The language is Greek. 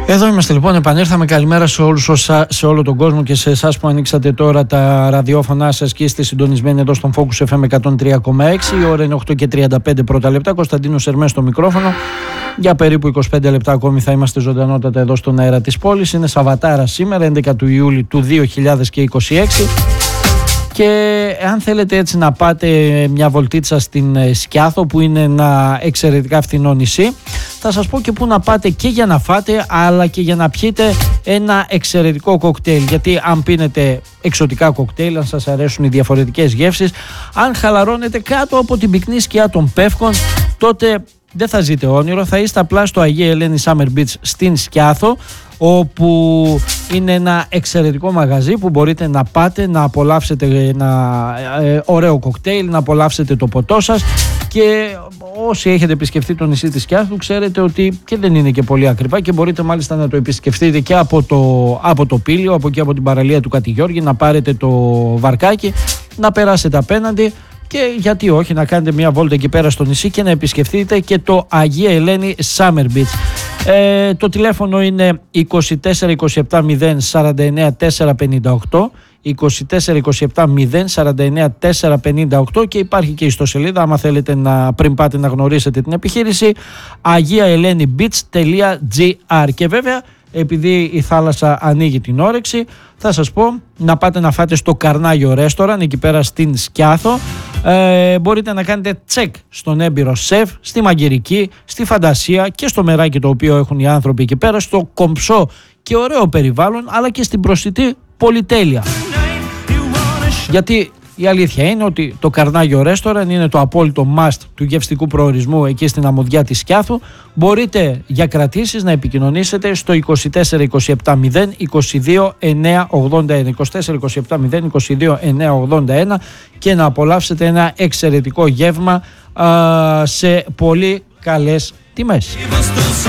Εδώ είμαστε λοιπόν, επανήρθαμε. Καλημέρα σε όλους, σε όλο τον κόσμο και σε εσάς που ανοίξατε τώρα τα ραδιόφωνά σας και είστε συντονισμένοι εδώ στον Focus FM 103,6. Η ώρα είναι 8 και 35 πρώτα λεπτά. Κωνσταντίνος Ερμές στο μικρόφωνο. Για περίπου 25 λεπτά ακόμη θα είμαστε ζωντανότατα εδώ στον αέρα της πόλης. Είναι Σαββατάρα σήμερα, 11 του Ιούλη του 2026. Και αν θέλετε έτσι να πάτε μια βολτίτσα στην Σκιάθο, που είναι ένα εξαιρετικά φθηνό νησί, θα σας πω και πού να πάτε και για να φάτε αλλά και για να πιείτε ένα εξαιρετικό κοκτέιλ. Γιατί αν πίνετε εξωτικά κοκτέιλ, αν σας αρέσουν οι διαφορετικές γεύσεις, αν χαλαρώνετε κάτω από την πυκνή σκιά των Πεύκων, τότε δεν θα ζείτε όνειρο, θα είστε απλά στο Αγία Ελένη Summer Beach στην Σκιάθο, όπου είναι ένα εξαιρετικό μαγαζί που μπορείτε να πάτε να απολαύσετε ένα ωραίο κοκτέιλ, να απολαύσετε το ποτό σας. Και όσοι έχετε επισκεφτεί το νησί της Σκιάθου, ξέρετε ότι και δεν είναι και πολύ ακριβά και μπορείτε μάλιστα να το επισκεφτείτε και από το Πήλιο, από εκεί από την παραλία του Κατηγιώργη, να πάρετε το βαρκάκι, να περάσετε απέναντι και γιατί όχι να κάνετε μια βόλτα εκεί πέρα στο νησί και να επισκεφτείτε και το Αγία Ελένη Summer Beach. Το τηλέφωνο είναι 24 27 049 458, 24 27 049 458 και υπάρχει και η ιστοσελίδα, άμα θέλετε πριν πάτε να γνωρίσετε την επιχείρηση, agiaelenibeach.gr. Και βέβαια, επειδή η θάλασσα ανοίγει την όρεξη, θα σας πω να πάτε να φάτε στο Καρνάγιο Restaurant εκεί πέρα στην Σκιάθο. Μπορείτε να κάνετε τσεκ στον έμπειρο σεφ, στη μαγειρική, στη φαντασία και στο μεράκι το οποίο έχουν οι άνθρωποι εκεί πέρα, στο κομψό και ωραίο περιβάλλον, αλλά και στην προσιτή πολυτέλεια. Γιατί η αλήθεια είναι ότι το Καρνάγιο Restaurant είναι το απόλυτο must του γευστικού προορισμού εκεί στην αμμουδιά της Σκιάθου. Μπορείτε για κρατήσεις να επικοινωνήσετε στο 24 27 0 22 981, 24 27 0 22 981 και να απολαύσετε ένα εξαιρετικό γεύμα σε πολύ καλές τιμές.